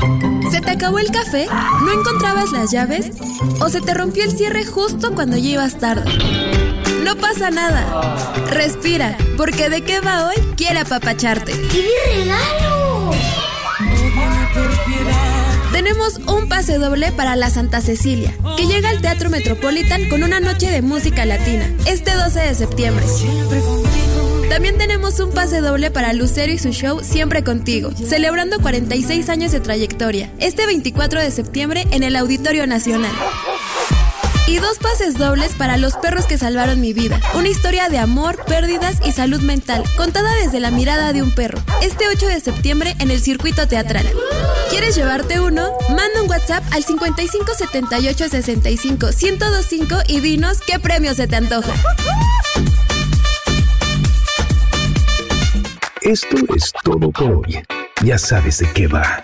¿Se te acabó el café? ¿No encontrabas las llaves? ¿O se te rompió el cierre justo cuando ya ibas tarde? No pasa nada. Respira, porque ¿de qué va hoy? Quiere apapacharte. ¡Qué regalo! Tenemos un pase doble para la Santa Cecilia, que llega al Teatro Metropolitan con una noche de música latina, este 12 de septiembre. También tenemos un pase doble para Lucero y su show Siempre Contigo, celebrando 46 años de trayectoria, este 24 de septiembre en el Auditorio Nacional. Y 2 pases dobles para Los perros que salvaron mi vida, una historia de amor, pérdidas y salud mental, contada desde la mirada de un perro, este 8 de septiembre en el Circuito Teatral. ¿Quieres llevarte uno? Manda un WhatsApp al 55 78 65 1025 y dinos qué premio se te antoja. Esto es todo por hoy. Ya sabes de qué va.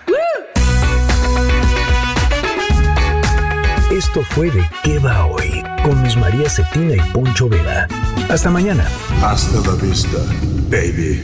Esto fue De Qué Va Hoy, con Luz María Cetina y Poncho Vera. Hasta mañana. Hasta la vista, baby.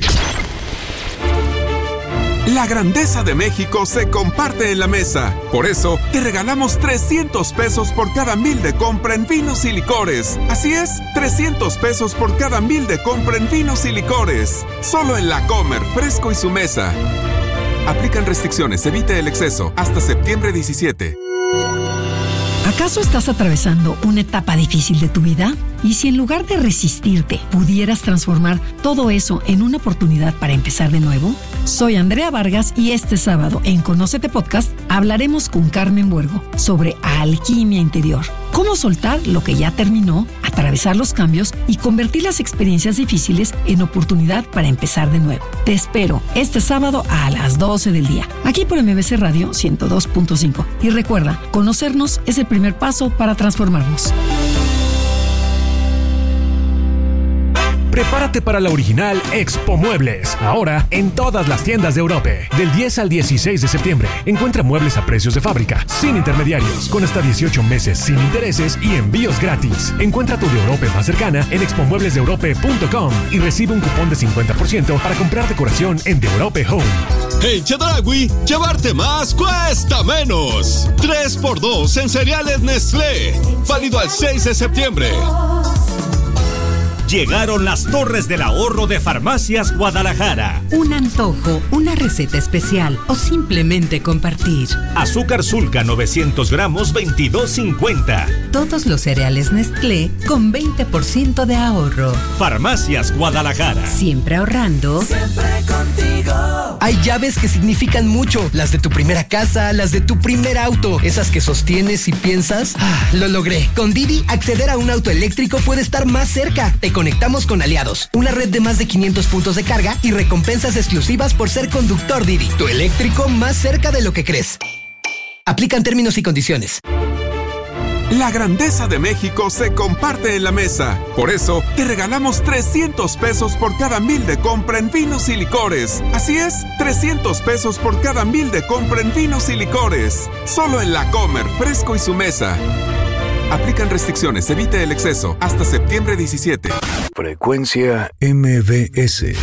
La grandeza de México se comparte en la mesa. Por eso, te regalamos 300 pesos por cada 1,000 de compra en vinos y licores. Así es, 300 pesos por cada 1,000 de compra en vinos y licores. Solo en La Comer, Fresco y Su Mesa. Aplican restricciones, evite el exceso. Hasta septiembre 17. ¿Acaso estás atravesando una etapa difícil de tu vida? ¿Y si en lugar de resistirte, pudieras transformar todo eso en una oportunidad para empezar de nuevo? Soy Andrea Vargas y este sábado en Conócete Podcast hablaremos con Carmen Buergo sobre alquimia interior. Cómo soltar lo que ya terminó, atravesar los cambios y convertir las experiencias difíciles en oportunidad para empezar de nuevo. Te espero este sábado a las 12 del día, aquí por MBC Radio 102.5. Y recuerda, conocernos es el primer paso para transformarnos. Prepárate para la original Expo Muebles, ahora en todas las tiendas de Europe. Del 10 al 16 de septiembre, encuentra muebles a precios de fábrica, sin intermediarios, con hasta 18 meses sin intereses y envíos gratis. Encuentra tu de Europe más cercana en expomueblesdeeurope.com y recibe un cupón de 50% para comprar decoración en The Europe Home. En Chedraui, llevarte más cuesta menos. 3x2 en cereales Nestlé. Válido al 6 de septiembre. Llegaron las Torres del Ahorro de Farmacias Guadalajara. Un antojo, una receta especial o simplemente compartir. Azúcar Sulca 900 gramos, $22.50. Todos los cereales Nestlé con 20% de ahorro. Farmacias Guadalajara. Siempre ahorrando. Siempre contigo. Hay llaves que significan mucho. Las de tu primera casa, las de tu primer auto. Esas que sostienes y piensas, lo logré. Con Didi, acceder a un auto eléctrico puede estar más cerca. Te conectamos con Aliados, una red de más de 500 puntos de carga y recompensas exclusivas por ser conductor Didi. Tu eléctrico más cerca de lo que crees. Aplican términos y condiciones. La grandeza de México se comparte en la mesa. Por eso, te regalamos 300 pesos por cada 1,000 de compra en vinos y licores. Así es, 300 pesos por cada 1,000 de compra en vinos y licores. Solo en La Comer, Fresco y Su Mesa. Aplican restricciones, evite el exceso. Hasta septiembre 17. Frecuencia MBS.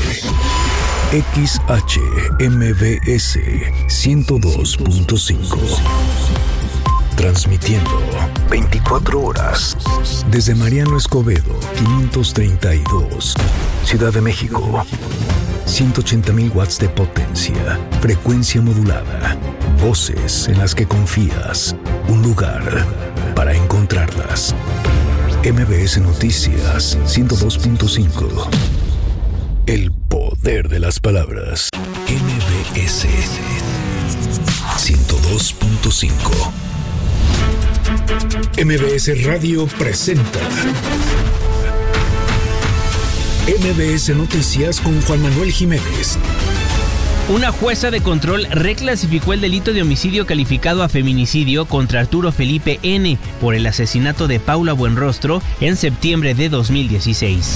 XHMBS 102.5. Transmitiendo 24 horas desde Mariano Escobedo 532, Ciudad de México. 180,000 watts de potencia, frecuencia modulada, voces en las que confías, un lugar para encontrarlas. MBS Noticias 102.5. El poder de las palabras. MBS 102.5. MBS Radio presenta MBS Noticias con Juan Manuel Jiménez. Una jueza de control reclasificó el delito de homicidio calificado a feminicidio contra Arturo Felipe N. por el asesinato de Paula Buenrostro en septiembre de 2016.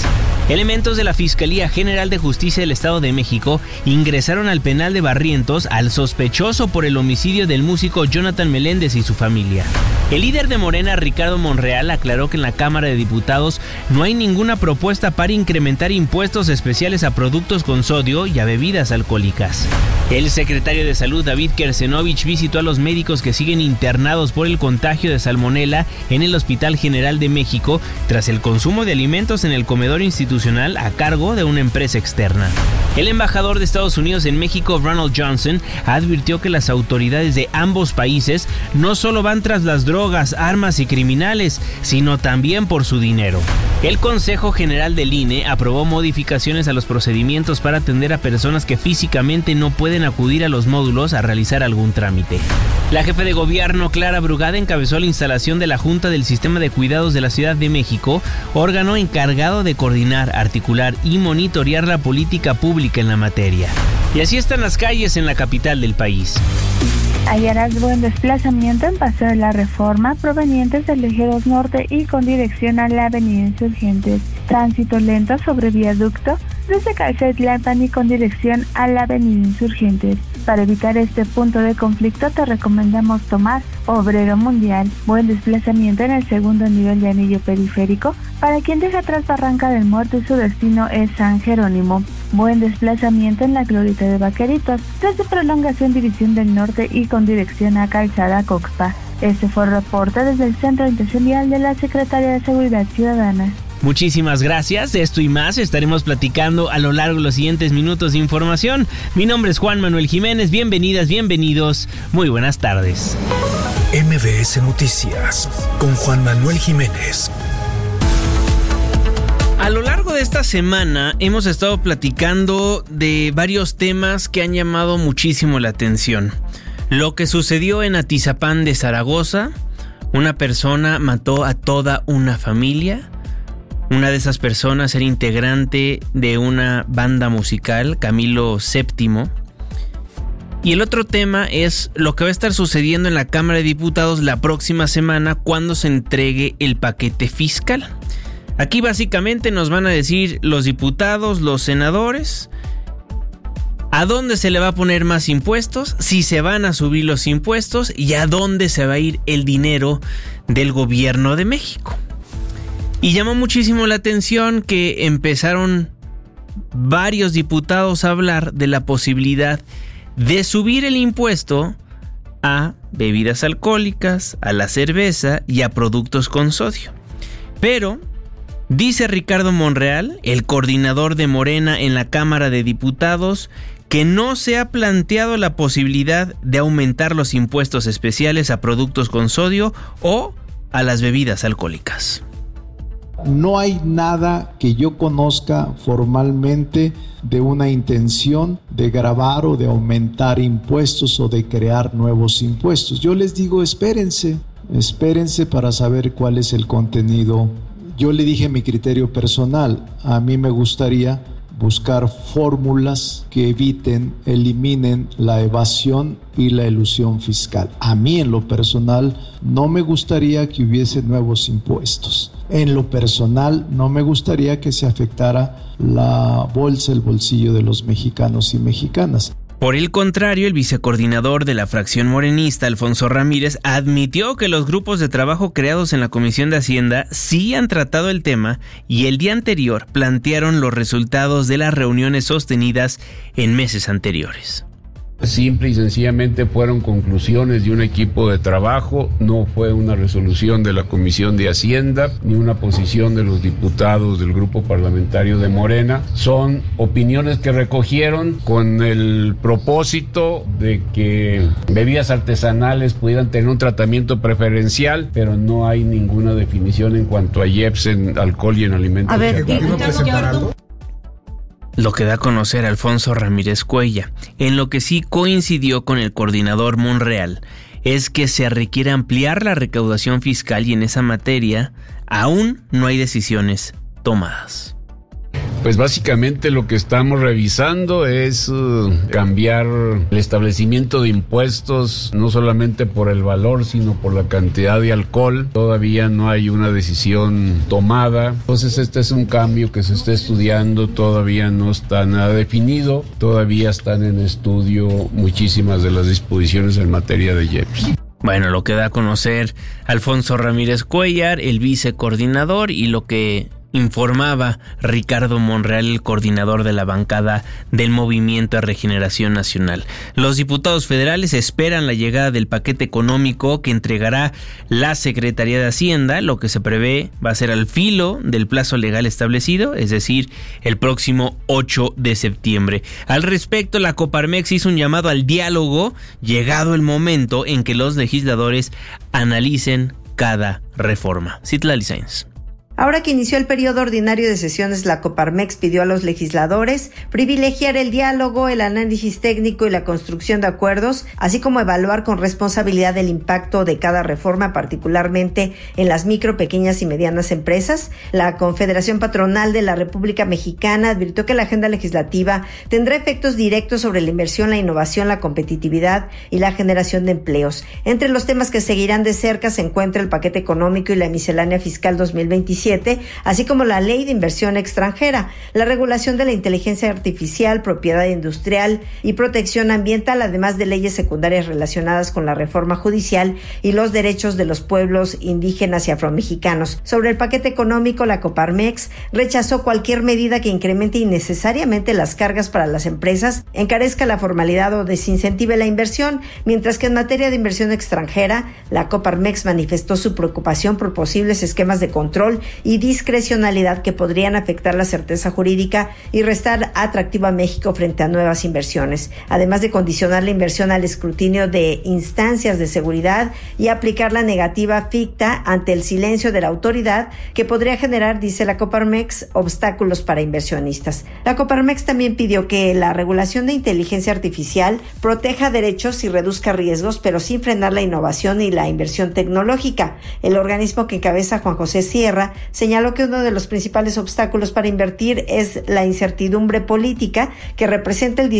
Elementos de la Fiscalía General de Justicia del Estado de México ingresaron al penal de Barrientos al sospechoso por el homicidio del músico Jonathan Meléndez y su familia. El líder de Morena, Ricardo Monreal, aclaró que en la Cámara de Diputados no hay ninguna propuesta para incrementar impuestos especiales a productos con sodio y a bebidas alcohólicas. El secretario de Salud, David Kersenovich, visitó a los médicos que siguen internados por el contagio de salmonela en el Hospital General de México tras el consumo de alimentos en el comedor institucional a cargo de una empresa externa. El embajador de Estados Unidos en México, Ronald Johnson, advirtió que las autoridades de ambos países no solo van tras las drogas, armas y criminales, sino también por su dinero. El Consejo General del INE aprobó modificaciones a los procedimientos para atender a personas que físicamente no pueden acudir a los módulos a realizar algún trámite. La jefa de gobierno, Clara Brugada, encabezó la instalación de la Junta del Sistema de Cuidados de la Ciudad de México, órgano encargado de coordinar, articular y monitorear la política pública en la materia. Y así están las calles en la capital del país. Hallarás buen desplazamiento en Paseo de la Reforma, provenientes del Eje 2 Norte y con dirección a la Avenida Insurgentes. Tránsito lento sobre viaducto desde Calcetlán y con dirección a la Avenida Insurgentes. Para evitar este punto de conflicto te recomendamos tomar Obrero Mundial. Buen desplazamiento en el segundo nivel de anillo periférico para quien deja atrás Barranca del Muerto y su destino es San Jerónimo. Buen desplazamiento en la Glorieta de Vaqueritos desde Prolongación División del Norte y con dirección a Calzada Coxpa. Este fue el reporte desde el Centro Internacional de la Secretaría de Seguridad Ciudadana. Muchísimas gracias, de esto y más estaremos platicando a lo largo de los siguientes minutos de información. Mi nombre es Juan Manuel Jiménez, bienvenidas, bienvenidos, muy buenas tardes. MBS Noticias con Juan Manuel Jiménez. A lo largo de esta semana hemos estado platicando de varios temas que han llamado muchísimo la atención. Lo que sucedió en Atizapán de Zaragoza, una persona mató a toda una familia. Una de esas personas era integrante de una banda musical, Camilo VII. Y el otro tema es lo que va a estar sucediendo en la Cámara de Diputados la próxima semana cuando se entregue el paquete fiscal. Aquí básicamente nos van a decir los diputados, los senadores, a dónde se le va a poner más impuestos, si se van a subir los impuestos y a dónde se va a ir el dinero del gobierno de México. Y llamó muchísimo la atención que empezaron varios diputados a hablar de la posibilidad de subir el impuesto a bebidas alcohólicas, a la cerveza y a productos con sodio. Pero, dice Ricardo Monreal, el coordinador de Morena en la Cámara de Diputados, que no se ha planteado la posibilidad de aumentar los impuestos especiales a productos con sodio o a las bebidas alcohólicas. No hay nada que yo conozca formalmente de una intención de gravar o de aumentar impuestos o de crear nuevos impuestos. Yo les digo, espérense para saber cuál es el contenido. Yo le dije mi criterio personal, a mí me gustaría buscar fórmulas que eliminen la evasión y la elusión fiscal. A mí en lo personal no me gustaría que hubiese nuevos impuestos. En lo personal no me gustaría que se afectara la bolsa, el bolsillo de los mexicanos y mexicanas. Por el contrario, el vicecoordinador de la fracción morenista, Alfonso Ramírez, admitió que los grupos de trabajo creados en la Comisión de Hacienda sí han tratado el tema y el día anterior plantearon los resultados de las reuniones sostenidas en meses anteriores. Simple y sencillamente fueron conclusiones de un equipo de trabajo, no fue una resolución de la Comisión de Hacienda, ni una posición de los diputados del grupo parlamentario de Morena. Son opiniones que recogieron con el propósito de que bebidas artesanales pudieran tener un tratamiento preferencial, pero no hay ninguna definición en cuanto a IEPS en alcohol y en alimentos. Lo que da a conocer Alfonso Ramírez Cuellar, en lo que sí coincidió con el coordinador Monreal, es que se requiere ampliar la recaudación fiscal y en esa materia aún no hay decisiones tomadas. Pues básicamente lo que estamos revisando es cambiar el establecimiento de impuestos, no solamente por el valor, sino por la cantidad de alcohol. Todavía no hay una decisión tomada. Entonces este es un cambio que se está estudiando, todavía no está nada definido, todavía están en estudio muchísimas de las disposiciones en materia de IEPS. Bueno, lo que da a conocer Alfonso Ramírez Cuellar, el vicecoordinador, y lo que informaba Ricardo Monreal, el coordinador de la bancada del Movimiento de Regeneración Nacional. Los diputados federales esperan la llegada del paquete económico que entregará la Secretaría de Hacienda. Lo que se prevé va a ser al filo del plazo legal establecido, es decir, el próximo 8 de septiembre. Al respecto, la Coparmex hizo un llamado al diálogo, llegado el momento en que los legisladores analicen cada reforma. Citlali Sáenz. Ahora que inició el periodo ordinario de sesiones, la Coparmex pidió a los legisladores privilegiar el diálogo, el análisis técnico y la construcción de acuerdos, así como evaluar con responsabilidad el impacto de cada reforma, particularmente en las micro, pequeñas y medianas empresas. La Confederación Patronal de la República Mexicana advirtió que la agenda legislativa tendrá efectos directos sobre la inversión, la innovación, la competitividad y la generación de empleos. Entre los temas que seguirán de cerca se encuentra el paquete económico y la miscelánea fiscal 2027, así como la ley de inversión extranjera, la regulación de la inteligencia artificial, propiedad industrial y protección ambiental, además de leyes secundarias relacionadas con la reforma judicial y los derechos de los pueblos indígenas y afromexicanos. Sobre el paquete económico, la Coparmex rechazó cualquier medida que incremente innecesariamente las cargas para las empresas, encarezca la formalidad o desincentive la inversión, mientras que en materia de inversión extranjera, la Coparmex manifestó su preocupación por posibles esquemas de control y discrecionalidad que podrían afectar la certeza jurídica y restar atractivo a México frente a nuevas inversiones, además de condicionar la inversión al escrutinio de instancias de seguridad y aplicar la negativa ficta ante el silencio de la autoridad, que podría generar, dice la Coparmex, obstáculos para inversionistas. La Coparmex también pidió que la regulación de inteligencia artificial proteja derechos y reduzca riesgos, pero sin frenar la innovación y la inversión tecnológica. El organismo que encabeza Juan José Sierra señaló que uno de los principales obstáculos para invertir es la incertidumbre política, que representa el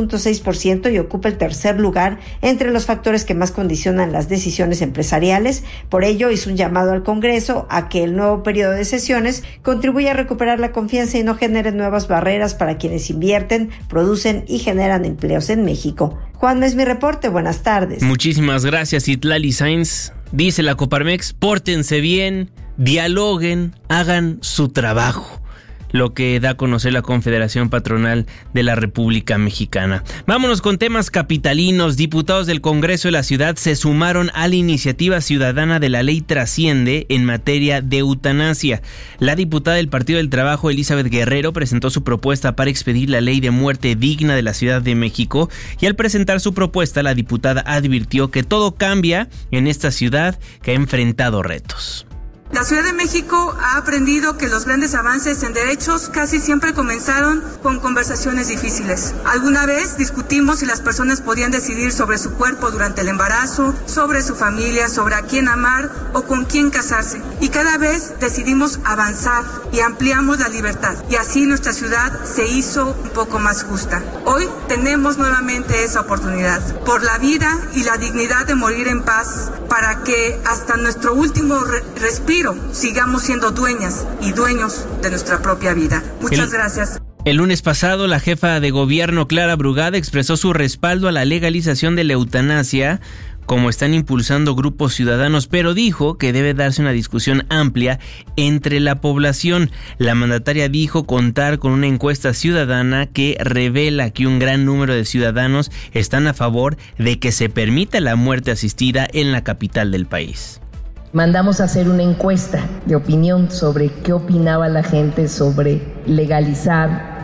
16.6% y ocupa el tercer lugar entre los factores que más condicionan las decisiones empresariales. Por ello, hizo un llamado al Congreso a que el nuevo periodo de sesiones contribuya a recuperar la confianza y no genere nuevas barreras para quienes invierten, producen y generan empleos en México. Juan, es mi reporte. Buenas tardes. Muchísimas gracias, Citlali Sáenz. Dice la Coparmex, pórtense bien, dialoguen, hagan su trabajo. Lo que da a conocer la Confederación Patronal de la República Mexicana. Vámonos con temas capitalinos. Diputados del Congreso de la Ciudad se sumaron a la iniciativa ciudadana de la ley Trasciende en materia de eutanasia. La diputada del Partido del Trabajo, Elizabeth Guerrero, presentó su propuesta para expedir la ley de muerte digna de la Ciudad de México, y al presentar su propuesta, la diputada advirtió que todo cambia en esta ciudad que ha enfrentado retos. La Ciudad de México ha aprendido que los grandes avances en derechos casi siempre comenzaron con conversaciones difíciles. Alguna vez discutimos si las personas podían decidir sobre su cuerpo durante el embarazo, sobre su familia, sobre a quién amar o con quién casarse. Y cada vez decidimos avanzar y ampliamos la libertad. Y así nuestra ciudad se hizo un poco más justa. Hoy tenemos nuevamente esa oportunidad. Por la vida y la dignidad de morir en paz, para que hasta nuestro último respiro sigamos siendo dueñas y dueños de nuestra propia vida. Muchas gracias. El lunes pasado, la jefa de gobierno, Clara Brugada, expresó su respaldo a la legalización de la eutanasia, como están impulsando grupos ciudadanos, pero dijo que debe darse una discusión amplia entre la población. La mandataria dijo contar con una encuesta ciudadana que revela que un gran número de ciudadanos están a favor de que se permita la muerte asistida en la capital del país. Mandamos a hacer una encuesta de opinión sobre qué opinaba la gente sobre legalizar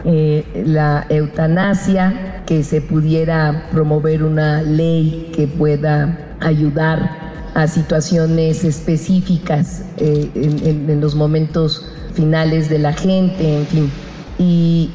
la eutanasia, que se pudiera promover una ley que pueda ayudar a situaciones específicas en los momentos finales de la gente, en fin. Y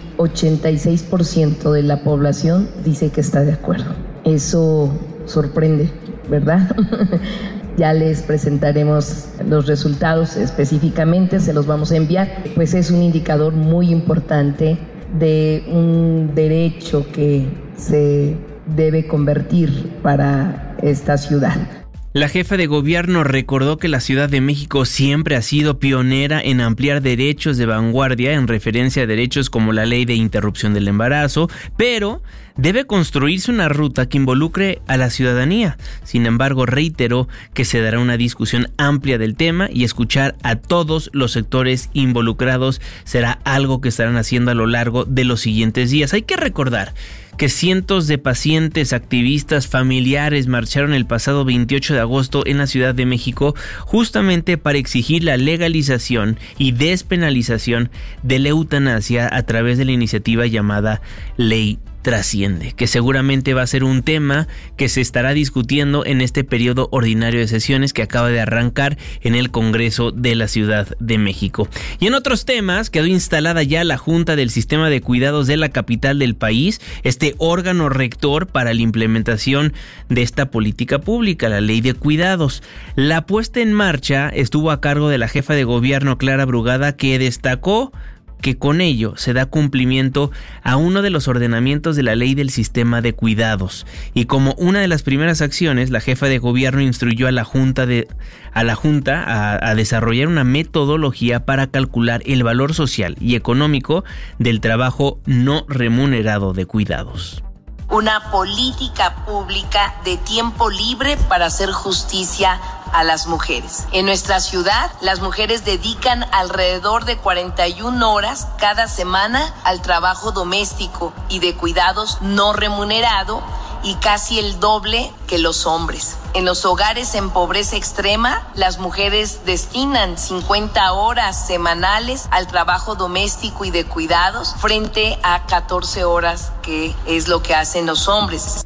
86% de la población dice que está de acuerdo. Eso sorprende, ¿verdad? ya les presentaremos los resultados específicamente, se los vamos a enviar, pues es un indicador muy importante de un derecho que se debe convertir para esta ciudad. La jefa de gobierno recordó que la Ciudad de México siempre ha sido pionera en ampliar derechos de vanguardia en referencia a derechos como la ley de interrupción del embarazo, pero debe construirse una ruta que involucre a la ciudadanía. Sin embargo, reiteró que se dará una discusión amplia del tema y escuchar a todos los sectores involucrados será algo que estarán haciendo a lo largo de los siguientes días. Hay que recordar que cientos de pacientes, activistas, familiares marcharon el pasado 28 de agosto en la Ciudad de México justamente para exigir la legalización y despenalización de la eutanasia a través de la iniciativa llamada Ley Trasciende, que seguramente va a ser un tema que se estará discutiendo en este periodo ordinario de sesiones que acaba de arrancar en el Congreso de la Ciudad de México. Y en otros temas, quedó instalada ya la Junta del Sistema de Cuidados de la capital del país, este órgano rector para la implementación de esta política pública, la Ley de Cuidados. La puesta en marcha estuvo a cargo de la jefa de gobierno Clara Brugada, que destacó que con ello se da cumplimiento a uno de los ordenamientos de la Ley del Sistema de Cuidados. Y como una de las primeras acciones, la jefa de gobierno instruyó a la Junta a desarrollar una metodología para calcular el valor social y económico del trabajo no remunerado de cuidados. Una política pública de tiempo libre para hacer justicia a las mujeres. En nuestra ciudad, las mujeres dedican alrededor de 41 horas cada semana al trabajo doméstico y de cuidados no remunerado y casi el doble que los hombres. En los hogares en pobreza extrema, las mujeres destinan 50 horas semanales al trabajo doméstico y de cuidados frente a 14 horas que es lo que hacen los hombres.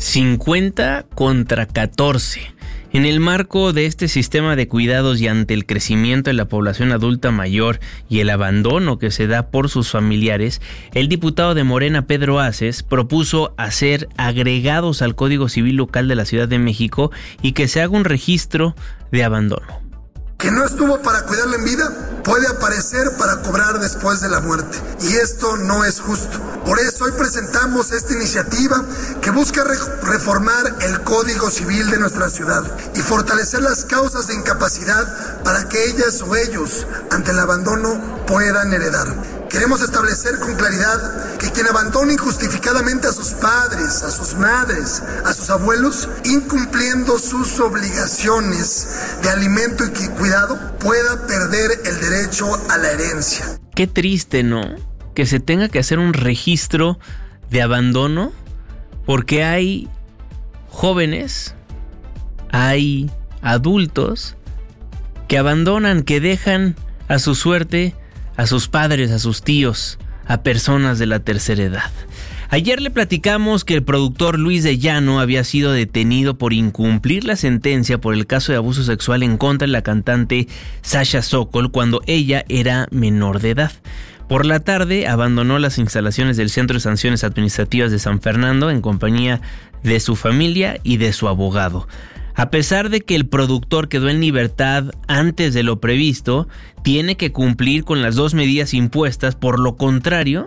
50 contra 14. En el marco de este sistema de cuidados y ante el crecimiento de la población adulta mayor y el abandono que se da por sus familiares, el diputado de Morena, Pedro Aces, propuso hacer agregados al Código Civil Local de la Ciudad de México y que se haga un registro de abandono. Que no estuvo para cuidarla en vida, puede aparecer para cobrar después de la muerte. Y esto no es justo. Por eso hoy presentamos esta iniciativa que busca reformar el Código Civil de nuestra ciudad y fortalecer las causas de incapacidad para que ellas o ellos, ante el abandono, puedan heredar. Queremos establecer con claridad que quien abandona injustificadamente a sus padres, a sus madres, a sus abuelos, incumpliendo sus obligaciones de alimento y cuidado, pueda perder el derecho a la herencia. Qué triste, ¿no? Que se tenga que hacer un registro de abandono porque hay jóvenes, hay adultos que abandonan, que dejan a su suerte a sus padres, a sus tíos, a personas de la tercera edad. Ayer le platicamos que el productor Luis de Llano había sido detenido por incumplir la sentencia por el caso de abuso sexual en contra de la cantante Sasha Sokol cuando ella era menor de edad. Por la tarde abandonó las instalaciones del Centro de Sanciones Administrativas de San Fernando en compañía de su familia y de su abogado. A pesar de que el productor quedó en libertad antes de lo previsto, tiene que cumplir con las dos medidas impuestas, por lo contrario,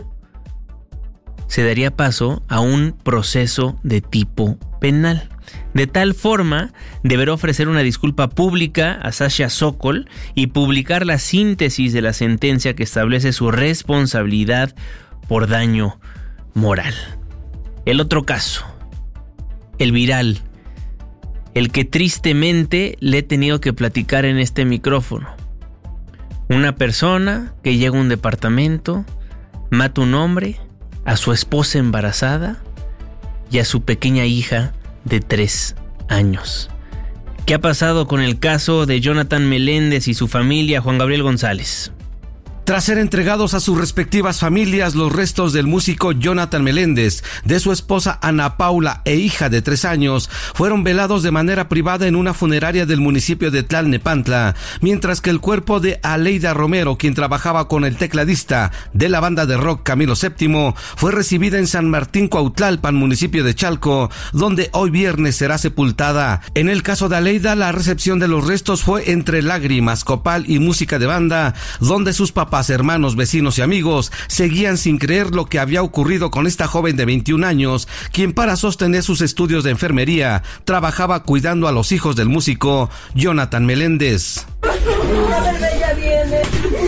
se daría paso a un proceso de tipo penal. De tal forma, deberá ofrecer una disculpa pública a Sasha Sokol y publicar la síntesis de la sentencia que establece su responsabilidad por daño moral. El otro caso, el viral, el que tristemente le he tenido que platicar en este micrófono. Una persona que llega a un departamento, mata a un hombre, a su esposa embarazada y a su pequeña hija de 3 años. ¿Qué ha pasado con el caso de Jonathan Meléndez y su familia, Juan Gabriel González? Tras ser entregados a sus respectivas familias, los restos del músico Jonathan Meléndez, de su esposa Ana Paula e hija de 3 años, fueron velados de manera privada en una funeraria del municipio de Tlalnepantla, mientras que el cuerpo de Aleida Romero, quien trabajaba con el tecladista de la banda de rock Camilo VII, fue recibida en San Martín Cuautlalpan, municipio de Chalco, donde hoy viernes será sepultada. En el caso de Aleida, la recepción de los restos fue entre lágrimas, copal y música de banda, donde sus papás, hermanos, vecinos y amigos seguían sin creer lo que había ocurrido con esta joven de 21 años, quien para sostener sus estudios de enfermería trabajaba cuidando a los hijos del músico Jonathan Meléndez. Ya viene.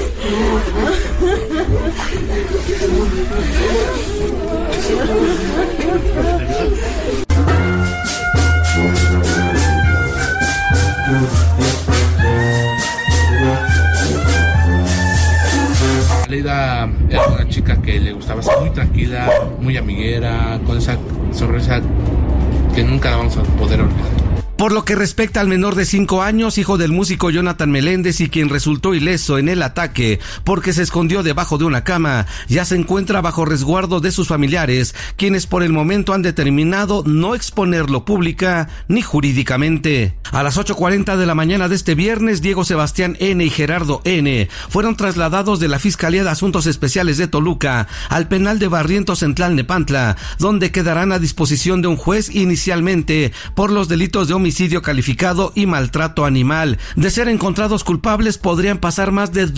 Aleida era una chica que le gustaba ser muy tranquila, muy amiguera, con esa sonrisa que nunca la vamos a poder olvidar. Por lo que respecta al menor de 5 años, hijo del músico Jonathan Meléndez y quien resultó ileso en el ataque porque se escondió debajo de una cama, ya se encuentra bajo resguardo de sus familiares, quienes por el momento han determinado no exponerlo pública ni jurídicamente. A las 8:40 de la mañana de este viernes, Diego Sebastián N. y Gerardo N. fueron trasladados de la Fiscalía de Asuntos Especiales de Toluca al penal de Barrientos en Tlalnepantla, donde quedarán a disposición de un juez inicialmente por los delitos de homicidio calificado y maltrato animal. De ser encontrados culpables, podrían pasar más de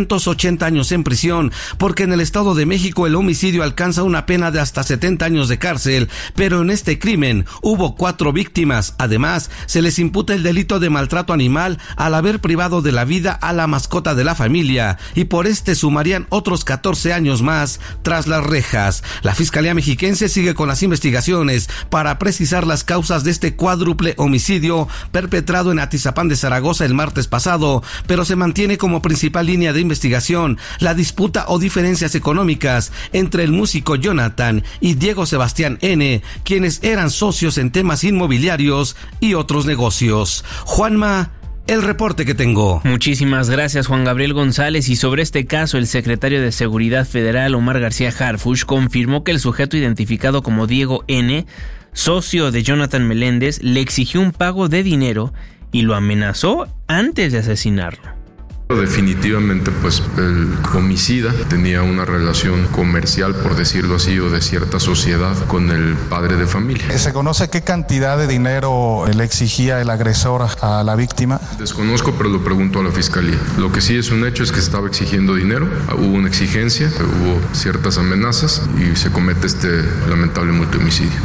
280 años en prisión, porque en el Estado de México el homicidio alcanza una pena de hasta 70 años de cárcel, pero en este crimen hubo 4 víctimas. Además, se les imputa el delito de maltrato animal al haber privado de la vida a la mascota de la familia, y por este sumarían otros 14 años más tras las rejas. La Fiscalía Mexiquense sigue con las investigaciones para precisar las causas de este cuádruple homicidio perpetrado en Atizapán de Zaragoza el martes pasado, pero se mantiene como principal línea de investigación la disputa o diferencias económicas entre el músico Jonathan y Diego Sebastián N., quienes eran socios en temas inmobiliarios y otros negocios. Juanma, el reporte que tengo. Muchísimas gracias, Juan Gabriel González. Y sobre este caso, el secretario de Seguridad Federal, Omar García Harfuch, confirmó que el sujeto identificado como Diego N., socio de Jonathan Meléndez, le exigió un pago de dinero y lo amenazó antes de asesinarlo. Definitivamente, pues el homicida tenía una relación comercial, por decirlo así, o de cierta sociedad con el padre de familia. ¿Se conoce qué cantidad de dinero le exigía el agresor a la víctima? Desconozco, pero lo pregunto a la fiscalía. Lo que sí es un hecho es que se estaba exigiendo dinero, hubo una exigencia, hubo ciertas amenazas y se comete este lamentable multihomicidio.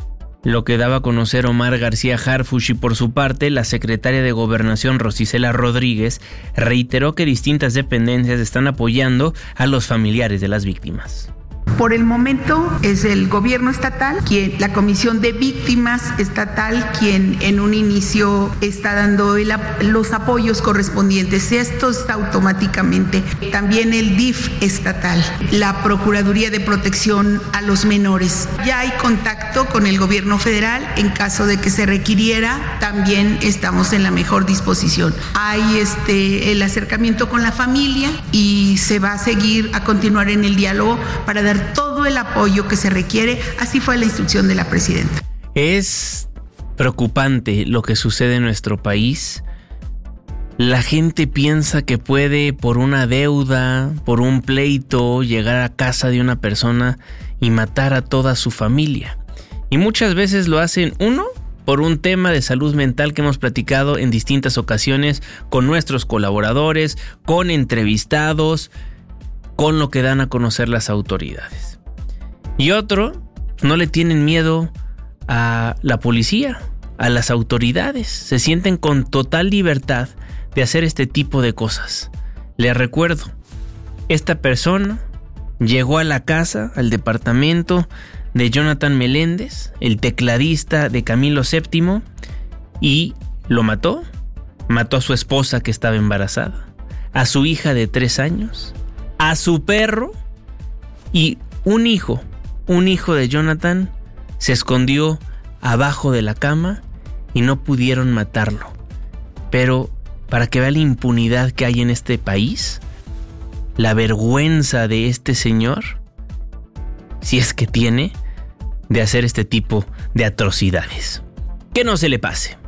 Lo que daba a conocer Omar García Harfuch, y por su parte la secretaria de Gobernación Rosicela Rodríguez reiteró que distintas dependencias están apoyando a los familiares de las víctimas. Por el momento es el gobierno estatal, la Comisión de Víctimas Estatal, quien en un inicio está dando los apoyos correspondientes. Esto está automáticamente. También el DIF estatal, la Procuraduría de Protección a los Menores. Ya hay contacto con el gobierno federal. En caso de que se requiriera, también estamos en la mejor disposición. Hay el acercamiento con la familia y se va a continuar en el diálogo para dar todo el apoyo que se requiere. Así fue la instrucción de la presidenta. Es preocupante lo que sucede en nuestro país. La gente piensa que puede, por una deuda, por un pleito, llegar a casa de una persona y matar a toda su familia. Y muchas veces lo hacen, por un tema de salud mental que hemos platicado en distintas ocasiones con nuestros colaboradores, con entrevistados, con lo que dan a conocer las autoridades. Y otro, no le tienen miedo a la policía, a las autoridades. Se sienten con total libertad de hacer este tipo de cosas. Les recuerdo, esta persona llegó a la casa, al departamento de Jonathan Meléndez, el tecladista de Camilo VII, y lo mató. Mató a su esposa, que estaba embarazada, a su hija de 3 años, a su perro, y un hijo de Jonathan se escondió abajo de la cama y no pudieron matarlo. Pero para que vea la impunidad que hay en este país, la vergüenza de este señor, si es que tiene, de hacer este tipo de atrocidades. Que no se le pase.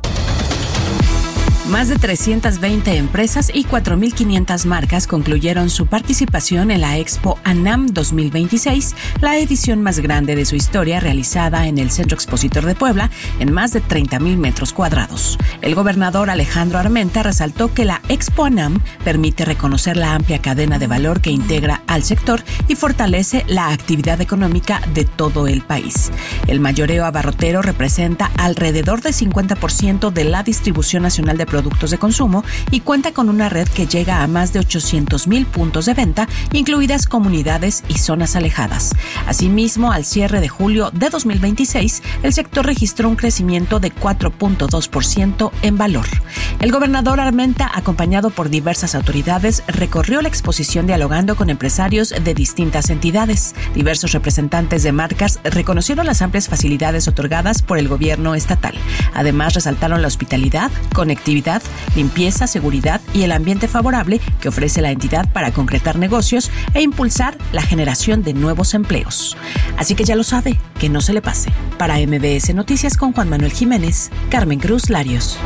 Más de 320 empresas y 4.500 marcas concluyeron su participación en la Expo ANAM 2026, la edición más grande de su historia realizada en el Centro Expositor de Puebla en más de 30,000 metros cuadrados. El gobernador Alejandro Armenta resaltó que la Expo ANAM permite reconocer la amplia cadena de valor que integra al sector y fortalece la actividad económica de todo el país. El mayoreo abarrotero representa alrededor del 50% de la distribución nacional de productos de consumo y cuenta con una red que llega a más de 800,000 puntos de venta, incluidas comunidades y zonas alejadas. Asimismo, al cierre de julio de 2026, el sector registró un crecimiento de 4.2% en valor. El gobernador Armenta, acompañado por diversas autoridades, recorrió la exposición dialogando con empresarios de distintas entidades. Diversos representantes de marcas reconocieron las amplias facilidades otorgadas por el gobierno estatal. Además, resaltaron la hospitalidad, conectividad, limpieza, seguridad y el ambiente favorable que ofrece la entidad para concretar negocios e impulsar la generación de nuevos empleos. Así que ya lo sabe, que no se le pase. Para MBS Noticias con Juan Manuel Jiménez, Carmen Cruz Larios.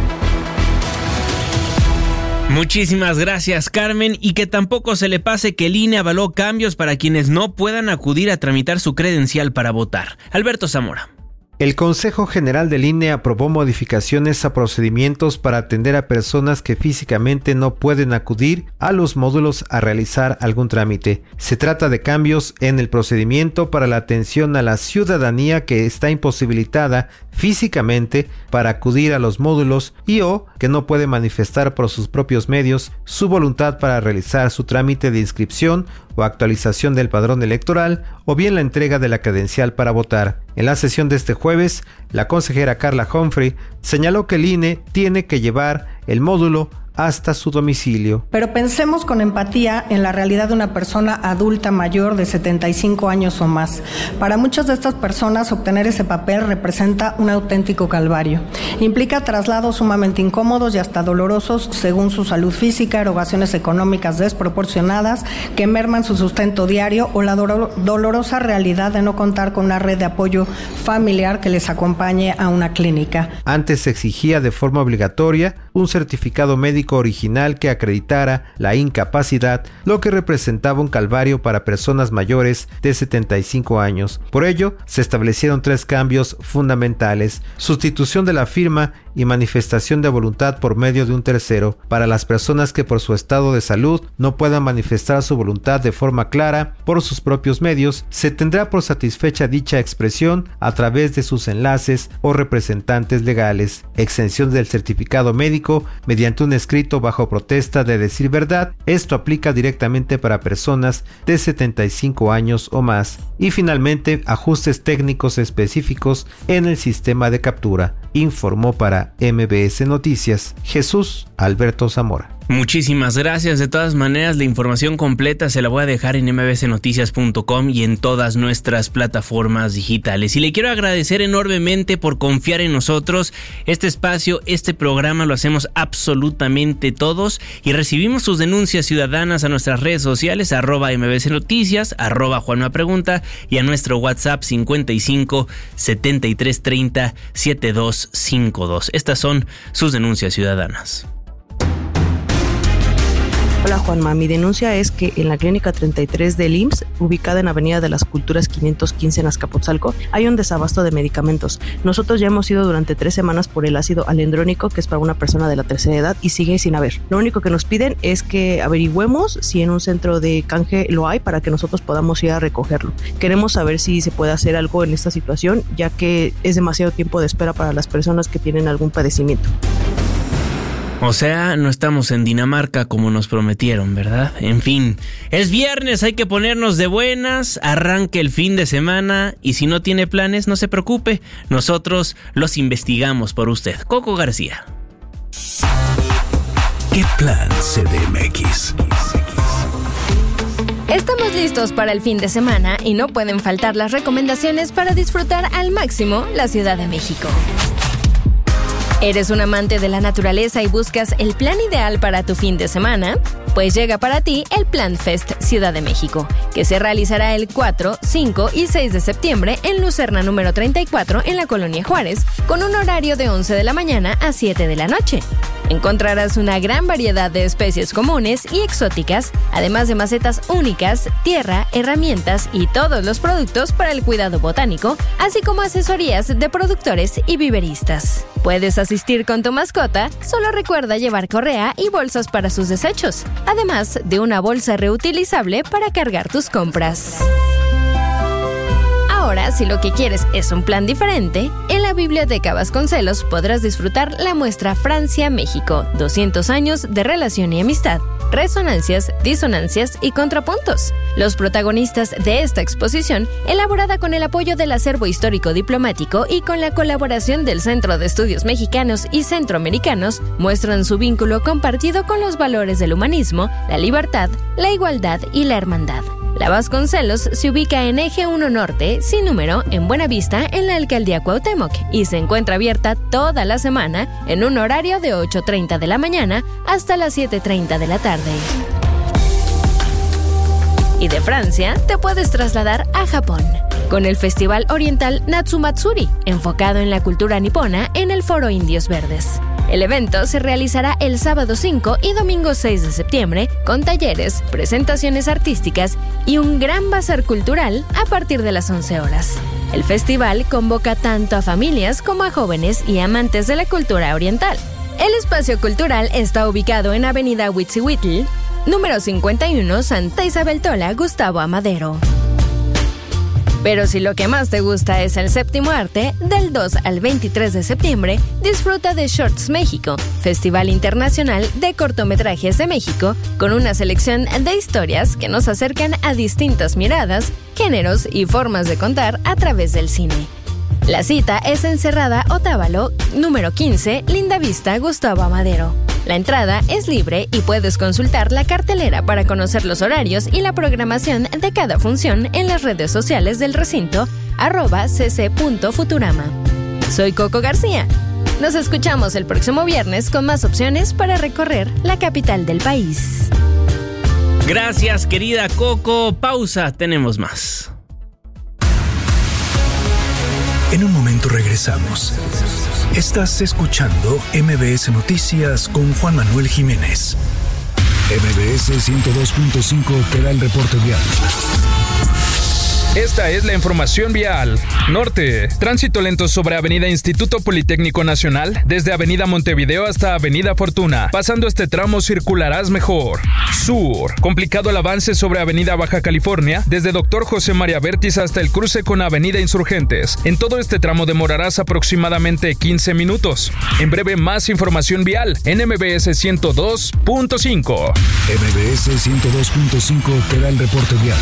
Muchísimas gracias, Carmen, y que tampoco se le pase que el INE avaló cambios para quienes no puedan acudir a tramitar su credencial para votar. Alberto Zamora. El Consejo General del INE aprobó modificaciones a procedimientos para atender a personas que físicamente no pueden acudir a los módulos a realizar algún trámite. Se trata de cambios en el procedimiento para la atención a la ciudadanía que está imposibilitada físicamente para acudir a los módulos y o que no puede manifestar por sus propios medios su voluntad para realizar su trámite de inscripción o actualización del padrón electoral o bien la entrega de la credencial para votar. En la sesión de este jueves, la consejera Carla Humphrey señaló que el INE tiene que llevar el módulo hasta su domicilio. Pero pensemos con empatía en la realidad de una persona adulta mayor de 75 años o más. Para muchas de estas personas, obtener ese papel representa un auténtico calvario. Implica traslados sumamente incómodos y hasta dolorosos según su salud física, erogaciones económicas desproporcionadas que merman su sustento diario o la dolorosa realidad de no contar con una red de apoyo familiar que les acompañe a una clínica. Antes se exigía de forma obligatoria un certificado médico original que acreditara la incapacidad, lo que representaba un calvario para personas mayores de 75 años. Por ello, se establecieron 3 cambios fundamentales: sustitución de la firma y manifestación de voluntad por medio de un tercero. Para las personas que por su estado de salud no puedan manifestar su voluntad de forma clara por sus propios medios, se tendrá por satisfecha dicha expresión a través de sus enlaces o representantes legales. Exención del certificado médico mediante un escrito bajo protesta de decir verdad. Esto aplica directamente para personas de 75 años o más. Y finalmente, ajustes técnicos específicos en el sistema de captura. Informó para MBS Noticias Jesús Alberto Zamora. Muchísimas gracias. De todas maneras, la información completa se la voy a dejar en mbsnoticias.com y en todas nuestras plataformas digitales. Y le quiero agradecer enormemente por confiar en nosotros. Este espacio, este programa lo hacemos absolutamente todos y recibimos sus denuncias ciudadanas a nuestras redes sociales, @mbsnoticias, @juanmapregunta y a nuestro WhatsApp 55 73 30 7252. Estas son sus denuncias ciudadanas. Hola Juanma, mi denuncia es que en la clínica 33 del IMSS, ubicada en Avenida de las Culturas 515 en Azcapotzalco, hay un desabasto de medicamentos. Nosotros ya hemos ido durante 3 semanas por el ácido alendrónico, que es para una persona de la tercera edad, y sigue sin haber. Lo único que nos piden es que averigüemos si en un centro de canje lo hay para que nosotros podamos ir a recogerlo. Queremos saber si se puede hacer algo en esta situación, ya que es demasiado tiempo de espera para las personas que tienen algún padecimiento. O sea, no estamos en Dinamarca como nos prometieron, ¿verdad? En fin, es viernes, hay que ponernos de buenas, arranque el fin de semana y si no tiene planes, no se preocupe, nosotros los investigamos por usted. Coco García. ¿Qué plan CDMX? Estamos listos para el fin de semana y no pueden faltar las recomendaciones para disfrutar al máximo la Ciudad de México. ¿Eres un amante de la naturaleza y buscas el plan ideal para tu fin de semana? Pues llega para ti el Plan Fest Ciudad de México, que se realizará el 4, 5 y 6 de septiembre en Lucerna número 34 en la Colonia Juárez, con un horario de 11 de la mañana a 7 de la noche. Encontrarás una gran variedad de especies comunes y exóticas, además de macetas únicas, tierra, herramientas y todos los productos para el cuidado botánico, así como asesorías de productores y viveristas. Puedes asistir con tu mascota, solo recuerda llevar correa y bolsas para sus desechos, además de una bolsa reutilizable para cargar tus compras. Ahora, si lo que quieres es un plan diferente, en la Biblioteca Vasconcelos podrás disfrutar la muestra Francia-México, 200 años de relación y amistad, resonancias, disonancias y contrapuntos. Los protagonistas de esta exposición, elaborada con el apoyo del Acervo Histórico Diplomático y con la colaboración del Centro de Estudios Mexicanos y Centroamericanos, muestran su vínculo compartido con los valores del humanismo, la libertad, la igualdad y la hermandad. La Vasconcelos se ubica en Eje 1 Norte, sin número, en Buenavista, en la Alcaldía Cuauhtémoc, y se encuentra abierta toda la semana en un horario de 8:30 de la mañana hasta las 7:30 de la tarde. Y de Francia te puedes trasladar a Japón, con el Festival Oriental Natsumatsuri, enfocado en la cultura nipona en el Foro Indios Verdes. El evento se realizará el sábado 5 y domingo 6 de septiembre, con talleres, presentaciones artísticas y un gran bazar cultural a partir de las 11 horas. El festival convoca tanto a familias como a jóvenes y amantes de la cultura oriental. El espacio cultural está ubicado en Avenida Huitzihuitl, número 51, Santa Isabel Tola, Gustavo Amadero. Pero si lo que más te gusta es el séptimo arte, del 2 al 23 de septiembre, disfruta de Shorts México, Festival Internacional de Cortometrajes de México, con una selección de historias que nos acercan a distintas miradas, géneros y formas de contar a través del cine. La cita es en Cerrada Otávalo, número 15, Linda Vista, Gustavo Amadero. La entrada es libre y puedes consultar la cartelera para conocer los horarios y la programación de cada función en las redes sociales del recinto @cc.futurama. Soy Coco García. Nos escuchamos el próximo viernes con más opciones para recorrer la capital del país. Gracias, querida Coco. Pausa, tenemos más. En un momento regresamos. Estás escuchando MBS Noticias con Juan Manuel Jiménez. MBS 102.5 te da el reporte vial. Esta es la información vial. Norte, tránsito lento sobre Avenida Instituto Politécnico Nacional, desde Avenida Montevideo hasta Avenida Fortuna. Pasando este tramo circularás mejor. Sur, complicado el avance sobre Avenida Baja California, desde Dr. José María Vértiz hasta el cruce con Avenida Insurgentes. En todo este tramo demorarás aproximadamente 15 minutos. En breve, más información vial en MBS 102.5. MBS 102.5 te da el reporte vial.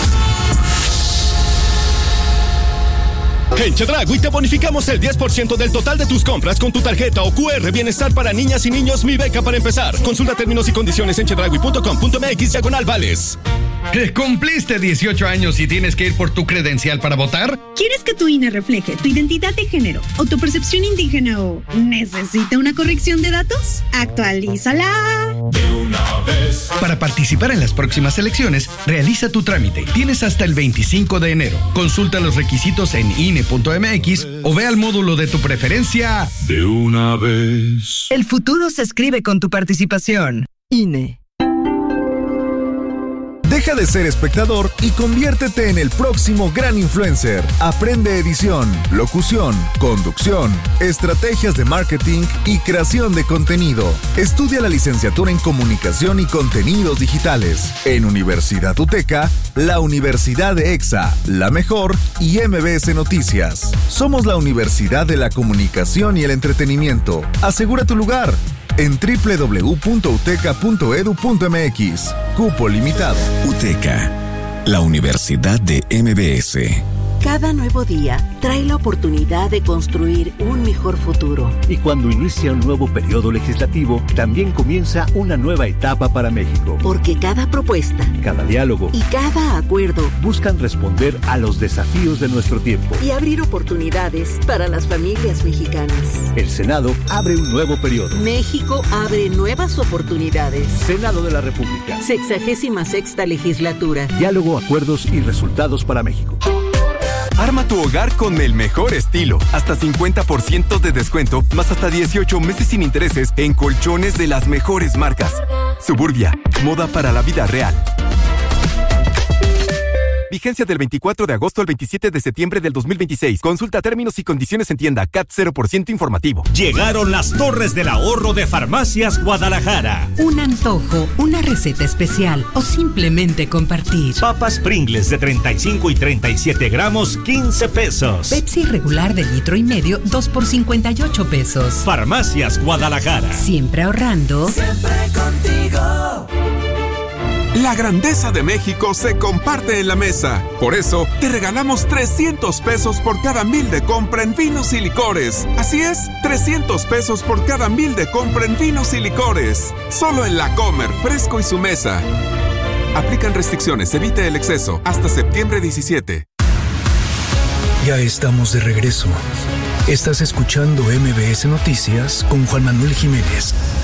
En Chedraui te bonificamos el 10% del total de tus compras con tu tarjeta o QR Bienestar para niñas y niños Mi Beca para empezar. Consulta términos y condiciones en chedraui.com.mx/vales. ¿Cumpliste 18 años y tienes que ir por tu credencial para votar? ¿Quieres que tu INE refleje tu identidad de género o tu percepción indígena o necesita una corrección de datos? ¡Actualízala! De una vez. Para participar en las próximas elecciones, realiza tu trámite. Tienes hasta el 25 de enero. Consulta los requisitos en INE.mx o ve al módulo de tu preferencia. De una vez. El futuro se escribe con tu participación. INE. Deja de ser espectador y conviértete en el próximo gran influencer. Aprende edición, locución, conducción, estrategias de marketing y creación de contenido. Estudia la licenciatura en Comunicación y Contenidos Digitales. En Universidad UTECA, la Universidad de EXA, La Mejor y MBS Noticias. Somos la Universidad de la Comunicación y el Entretenimiento. Asegura tu lugar en www.uteca.edu.mx. Cupo limitado. UTECA, la Universidad de MBS. Cada nuevo día trae la oportunidad de construir un mejor futuro. Y cuando inicia un nuevo periodo legislativo, también comienza una nueva etapa para México. Porque cada propuesta, cada diálogo y cada acuerdo buscan responder a los desafíos de nuestro tiempo y abrir oportunidades para las familias mexicanas. El Senado abre un nuevo periodo. México abre nuevas oportunidades. Senado de la República. 66ª legislatura. Diálogo, acuerdos y resultados para México. Arma tu hogar con el mejor estilo. Hasta 50% de descuento, más hasta 18 meses sin intereses en colchones de las mejores marcas. Suburbia, moda para la vida real. Vigencia del 24 de agosto al 27 de septiembre del 2026. Consulta términos y condiciones en tienda. CAT 0% informativo. Llegaron las Torres del Ahorro de Farmacias Guadalajara. Un antojo, una receta especial o simplemente compartir. Papas Pringles de 35 y 37 gramos, 15 pesos. Pepsi regular de 1,5 litros, 2 por 58 pesos. Farmacias Guadalajara. Siempre ahorrando. Siempre contigo. La grandeza de México se comparte en la mesa. Por eso, te regalamos 300 pesos por cada 1,000 de compra en vinos y licores. Así es, 300 pesos por cada 1,000 de compra en vinos y licores. Solo en La Comer, Fresco y Su Mesa. Aplican restricciones, evite el exceso. Hasta septiembre 17. Ya estamos de regreso. Estás escuchando MBS Noticias con Juan Manuel Jiménez.